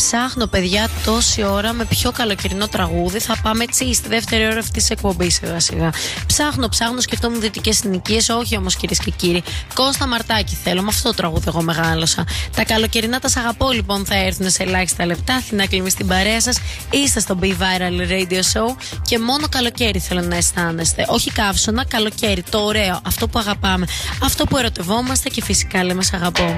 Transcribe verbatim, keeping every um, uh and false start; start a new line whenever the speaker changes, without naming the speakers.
Ψάχνω, παιδιά, τόση ώρα με πιο καλοκαιρινό τραγούδι. Θα πάμε έτσι στη δεύτερη ώρα αυτή τη εκπομπή σιγά σιγά. Ψάχνω, ψάχνω, σκεφτόμουν δυτικές συνοικίες. Όχι όμως, κυρίες και κύριοι. Κώστα Μαρτάκη θέλω. Με αυτό το τραγούδι εγώ μεγάλωσα. Τα καλοκαιρινά τα σ' αγαπώ λοιπόν θα έρθουν σε ελάχιστα λεπτά. Αθηνά Κλίμη στην παρέα σας. Είστε στο Be Viral Radio Show και μόνο καλοκαίρι θέλω να αισθάνεστε. Όχι καύσωνα, καλοκαίρι. Το ωραίο, αυτό που αγαπάμε. Αυτό που ερωτευόμαστε και φυσικά λέμε σ' αγαπώ.